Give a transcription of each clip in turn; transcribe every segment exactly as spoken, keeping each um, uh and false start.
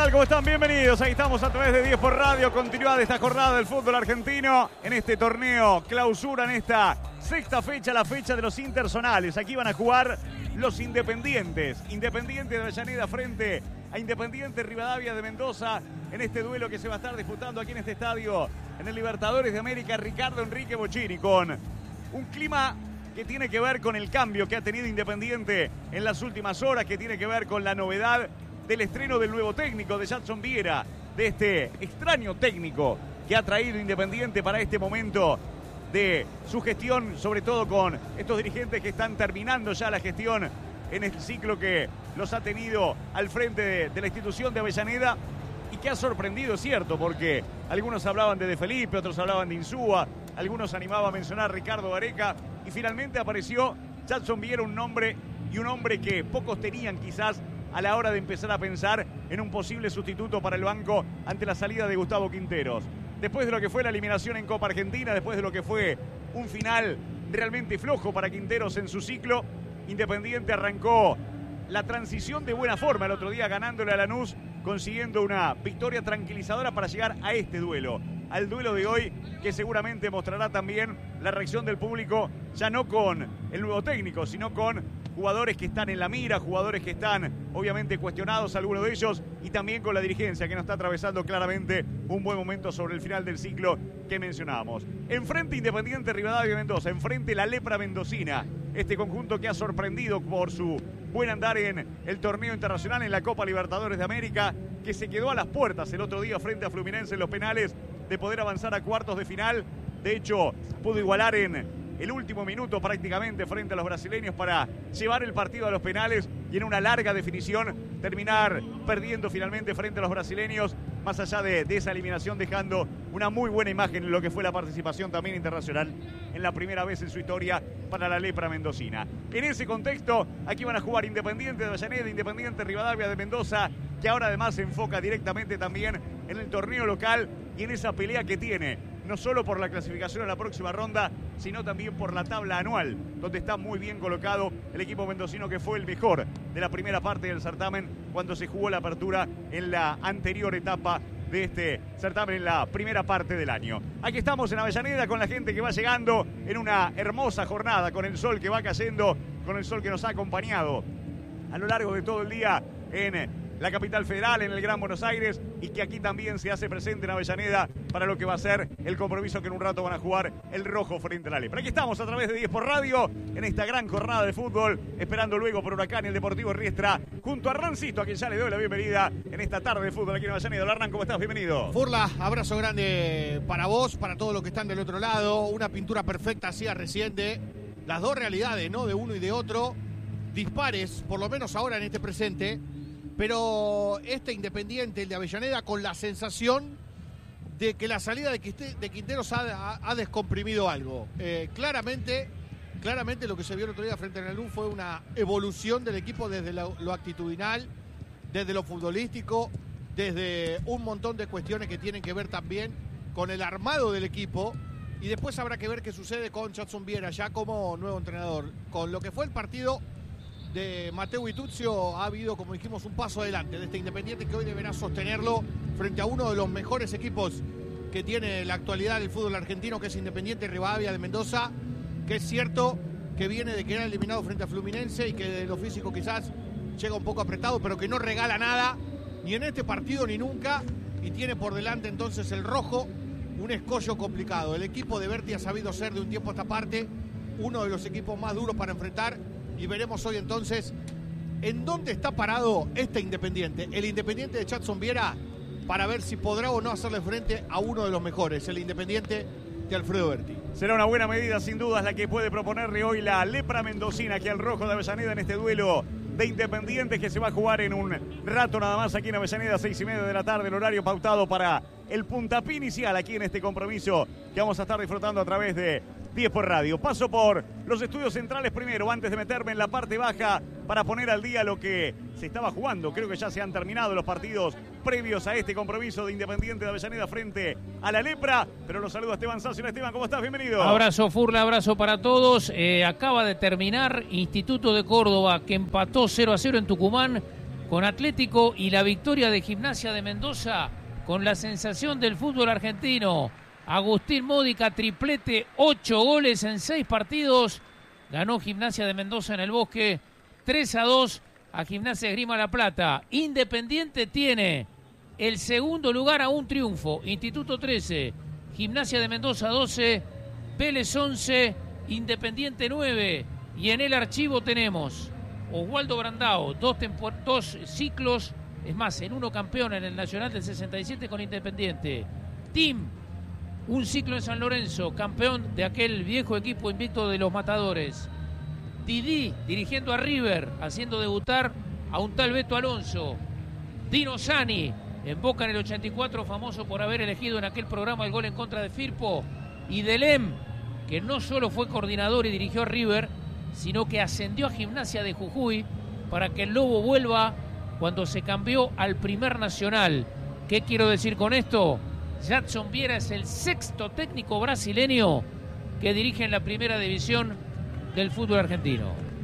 tal? ¿Cómo están? Bienvenidos. Ahí estamos a través de diez por Radio. Continuada esta jornada del fútbol argentino en este torneo clausura, en esta sexta fecha, la fecha de los interzonales. Aquí van a jugar los Independientes. Independiente de Avellaneda frente a Independiente Rivadavia de Mendoza en este duelo que se va a estar disputando aquí en este estadio, en el Libertadores de América, Ricardo Enrique Bocchini, con un clima que tiene que ver con el cambio que ha tenido Independiente en las últimas horas, que tiene que ver con la novedad del estreno del nuevo técnico, de Jadson Viera, de este extraño técnico que ha traído Independiente para este momento de su gestión, sobre todo con estos dirigentes que están terminando ya la gestión en el ciclo que los ha tenido al frente de, de la institución de Avellaneda, y que ha sorprendido, cierto, porque algunos hablaban de De Felipe, otros hablaban de Insúa, algunos animaban a mencionar a Ricardo Gareca, y finalmente apareció Jadson Viera, un nombre y un hombre que pocos tenían quizás a la hora de empezar a pensar en un posible sustituto para el banco ante la salida de Gustavo Quinteros. Después de lo que fue la eliminación en Copa Argentina, después de lo que fue un final realmente flojo para Quinteros en su ciclo, Independiente arrancó la transición de buena forma el otro día, ganándole a Lanús, consiguiendo una victoria tranquilizadora para llegar a este duelo, al duelo de hoy, que seguramente mostrará también la reacción del público, ya no con el nuevo técnico, sino con jugadores que están en la mira, jugadores que están obviamente cuestionados, algunos de ellos, y también con la dirigencia que nos está atravesando claramente un buen momento sobre el final del ciclo que mencionábamos. Enfrente Independiente Rivadavia de Mendoza, enfrente la lepra mendocina, este conjunto que ha sorprendido por su buen andar en el torneo internacional, en la Copa Libertadores de América, que se quedó a las puertas el otro día frente a Fluminense en los penales de poder avanzar a cuartos de final. De hecho, pudo igualar en el último minuto prácticamente frente a los brasileños para llevar el partido a los penales y en una larga definición terminar perdiendo finalmente frente a los brasileños, más allá de, de esa eliminación, dejando una muy buena imagen en lo que fue la participación también internacional en la primera vez en su historia para la lepra mendocina. En ese contexto, aquí van a jugar Independiente de Avellaneda, Independiente Rivadavia de Mendoza, que ahora además se enfoca directamente también en el torneo local y en esa pelea que tiene, no solo por la clasificación a la próxima ronda, sino también por la tabla anual, donde está muy bien colocado el equipo mendocino, que fue el mejor de la primera parte del certamen cuando se jugó la apertura en la anterior etapa de este certamen, en la primera parte del año. Aquí estamos en Avellaneda con la gente que va llegando en una hermosa jornada, con el sol que va cayendo, con el sol que nos ha acompañado a lo largo de todo el día en la capital federal, en el Gran Buenos Aires, y que aquí también se hace presente en Avellaneda para lo que va a ser el compromiso que en un rato van a jugar el rojo frente a la lepra. Aquí estamos a través de diez por Radio en esta gran jornada de fútbol, esperando luego por Huracán y el Deportivo Riestra, junto a Rancito, a quien ya le doy la bienvenida en esta tarde de fútbol aquí en Avellaneda. Hola, Hernán, ¿cómo estás? Bienvenido. Furla, abrazo grande para vos, para todos los que están del otro lado. Una pintura perfecta hacía recién de las dos realidades, ¿no? De uno y de otro, dispares, por lo menos ahora en este presente. Pero este Independiente, el de Avellaneda, con la sensación de que la salida de Quinteros ha, ha descomprimido algo. Eh, claramente, claramente lo que se vio el otro día frente a Lanús fue una evolución del equipo desde lo, lo actitudinal, desde lo futbolístico, desde un montón de cuestiones que tienen que ver también con el armado del equipo. Y después habrá que ver qué sucede con Jadson Viera ya como nuevo entrenador. Con lo que fue el partido de Mateo Ituzio, ha habido, como dijimos, un paso adelante de este Independiente, que hoy deberá sostenerlo frente a uno de los mejores equipos que tiene la actualidad del fútbol argentino, que es Independiente Rivadavia de Mendoza, que es cierto que viene de quedar eliminado frente a Fluminense y que de lo físico quizás llega un poco apretado, pero que no regala nada, ni en este partido ni nunca, y tiene por delante entonces el rojo un escollo complicado. El equipo de Berti ha sabido ser de un tiempo a esta parte uno de los equipos más duros para enfrentar. Y veremos hoy entonces en dónde está parado este Independiente, el Independiente de Jadson Viera, para ver si podrá o no hacerle frente a uno de los mejores, el Independiente de Alfredo Berti. Será una buena medida, sin dudas, la que puede proponerle hoy la lepra mendocina aquí al rojo de Avellaneda en este duelo de Independientes que se va a jugar en un rato nada más aquí en Avellaneda, seis y media de la tarde, el horario pautado para el puntapié inicial aquí en este compromiso que vamos a estar disfrutando a través de diez por Radio. Paso por los estudios centrales primero, antes de meterme en la parte baja para poner al día lo que se estaba jugando. Creo que ya se han terminado los partidos previos a este compromiso de Independiente de Avellaneda frente a la lepra, pero los saludo a Esteban Sacio. Esteban, ¿cómo estás? Bienvenido. Abrazo, Furla, abrazo para todos. Eh, acaba de terminar Instituto de Córdoba, que empató cero a cero en Tucumán con Atlético y la victoria de Gimnasia de Mendoza con la sensación del fútbol argentino. Agustín Módica, triplete, ocho goles en seis partidos. Ganó Gimnasia de Mendoza en el Bosque tres a dos a Gimnasia Esgrima La Plata. Independiente tiene el segundo lugar a un triunfo. Instituto trece, Gimnasia de Mendoza doce, Vélez once, Independiente nueve. Y en el archivo tenemos Oswaldo Brandao, dos, dos ciclos, es más, en uno campeón en el Nacional del sesenta y siete con Independiente. Tim, un ciclo en San Lorenzo, campeón de aquel viejo equipo invicto de los Matadores. Didi, dirigiendo a River, haciendo debutar a un tal Beto Alonso. Dino Sani, en Boca en el ochenta y cuatro, famoso por haber elegido en aquel programa el gol en contra de Firpo. Y Delem, que no solo fue coordinador y dirigió a River, sino que ascendió a Gimnasia de Jujuy para que el Lobo vuelva cuando se cambió al primer nacional. ¿Qué quiero decir con esto? Jadson Viera es el sexto técnico brasileño que dirige en la primera división del fútbol argentino.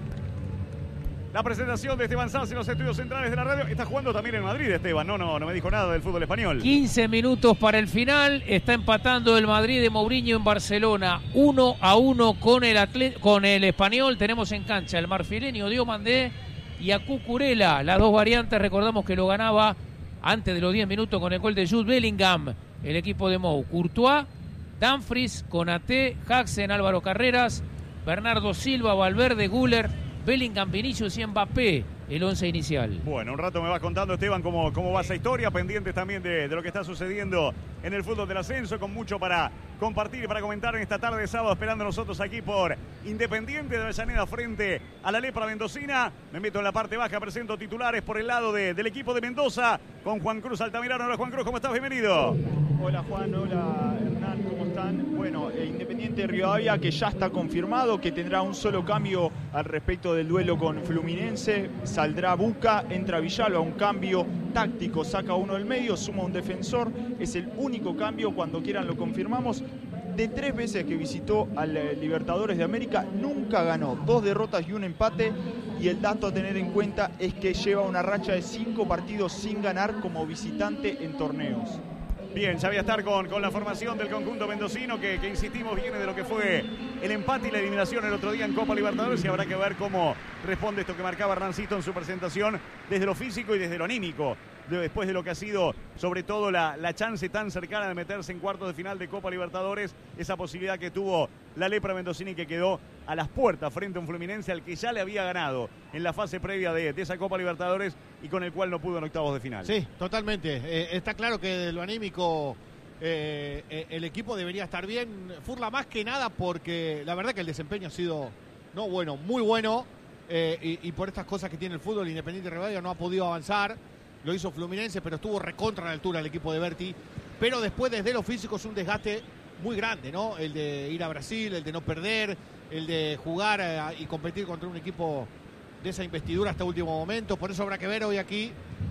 La presentación de Esteban Sanz en los estudios centrales de la radio. Está jugando también en Madrid, Esteban. No, no, no me dijo nada del fútbol español. quince minutos para el final. Está empatando el Madrid de Mourinho en Barcelona. uno a uno con el, atlet- con el Español. Tenemos en cancha el marfileño Diomandé y a Cucurella. Las dos variantes, recordamos que lo ganaba antes de los diez minutos con el gol de Jude Bellingham. El equipo de Mou. Courtois, Dumfries, Konaté, Jackson, Álvaro Carreras, Bernardo Silva, Valverde, Güler, Bellingham, Vinicius y Mbappé, el once inicial. Bueno, un rato me vas contando, Esteban, cómo, cómo va esa historia, pendientes también de, de lo que está sucediendo en el fútbol del ascenso, con mucho para compartir y para comentar en esta tarde de sábado, esperando nosotros aquí por Independiente de Avellaneda frente a la Lepra Mendocina. Me meto en la parte baja, presento titulares por el lado de, del equipo de Mendoza, con Juan Cruz Altamirano. Hola Juan Cruz, ¿cómo estás? Bienvenido. Hola Juan, hola Hernán, ¿cómo están? Bueno, eh, Independiente de Rivadavia, que ya está confirmado que tendrá un solo cambio al respecto del duelo con Fluminense. Saldrá Buca, entra Villalba, un cambio táctico, saca uno del medio, suma un defensor. Es el único cambio, cuando quieran lo confirmamos. De tres veces que visitó al eh, Libertadores de América, nunca ganó. Dos derrotas y un empate. Y el dato a tener en cuenta es que lleva una racha de cinco partidos sin ganar como visitante en torneos. Bien, ya voy a estar con, con la formación del conjunto mendocino que, que insistimos viene de lo que fue el empate y la eliminación el otro día en Copa Libertadores, y habrá que ver cómo responde esto que marcaba Hernancito en su presentación desde lo físico y desde lo anímico, de, después de lo que ha sido sobre todo la, la chance tan cercana de meterse en cuartos de final de Copa Libertadores, esa posibilidad que tuvo la Lepra Mendocina y que quedó a las puertas frente a un Fluminense al que ya le había ganado en la fase previa de, de esa Copa Libertadores y con el cual no pudo en octavos de final. Sí, totalmente. Eh, está claro que de lo anímico eh, eh, el equipo debería estar bien. Furla más que nada porque la verdad que el desempeño ha sido, no bueno, muy bueno. Eh, y, y por estas cosas que tiene el fútbol, Independiente de Rivadavia no ha podido avanzar. Lo hizo Fluminense, pero estuvo recontra a la altura el equipo de Berti. Pero después, desde lo físico, es un desgaste muy grande, ¿no? El de ir a Brasil, el de no perder, el de jugar eh, y competir contra un equipo de esa investidura hasta último momento. Por eso habrá que ver hoy aquí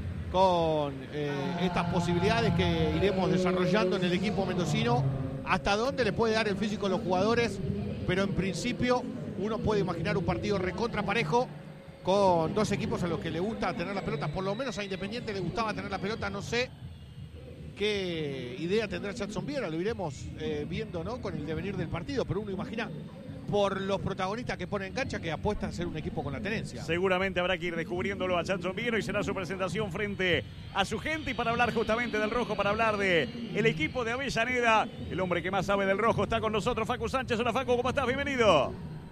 con eh, estas posibilidades que iremos desarrollando en el equipo mendocino, hasta dónde le puede dar el físico a los jugadores. Pero en principio uno puede imaginar un partido recontra parejo con dos equipos a los que le gusta tener la pelota. Por lo menos a Independiente le gustaba tener la pelota. No sé qué idea tendrá Jadson Viera, lo iremos eh, viendo, ¿no?, con el devenir del partido, pero uno imagina por los protagonistas que pone en cancha que apuesta a ser un equipo con la tenencia. Seguramente habrá que ir descubriéndolo a Jadson Viera y será su presentación frente a su gente. Y para hablar justamente del rojo, para hablar de el equipo de Avellaneda, el hombre que más sabe del rojo está con nosotros, Facu Sánchez. Hola Facu, ¿cómo estás? Bienvenido.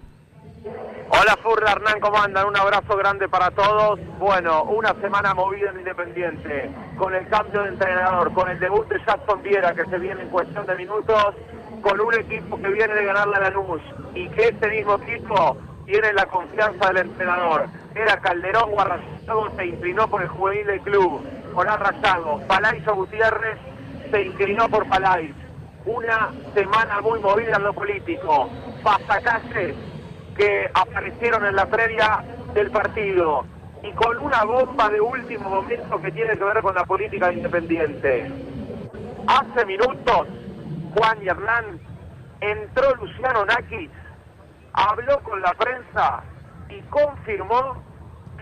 Hola Furla, Hernán, ¿cómo andan? Un abrazo grande para todos. Bueno, una semana movida en Independiente, con el cambio de entrenador, con el debut de Jadson Viera que se viene en cuestión de minutos, con un equipo que viene de ganarle a Lanús y que este mismo equipo tiene la confianza del entrenador. Era Calderón o Arrasado, se inclinó por el juvenil del club, con Arrasado. Palais o Gutiérrez se inclinó por Palais. Una semana muy movida en lo político. Pasacalles que aparecieron en la previa del partido y con una bomba de último momento que tiene que ver con la política de Independiente. Hace minutos, Juan y Hernán, entró Luciano Naquis, habló con la prensa y confirmó